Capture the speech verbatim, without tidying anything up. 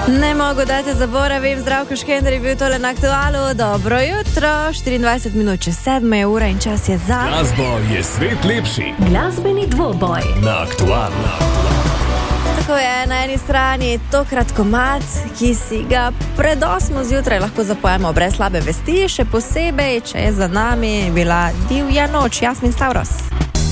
Ne mogu dati zaboravim, Zdravko Škender je bil tole na Aktualu. Dobro jutro, štiriindvajset minut čez sedmo je ura in čas je za... Glasbo je svet lepši. Glasbeni dvoboj Na Aktualu. Tako je, na eni strani tokrat komad, ki si ga pred osmo zjutraj lahko zapojemo brez slabe vesti, še posebej, če je za nami bila divja noč. Jasmin Stavros.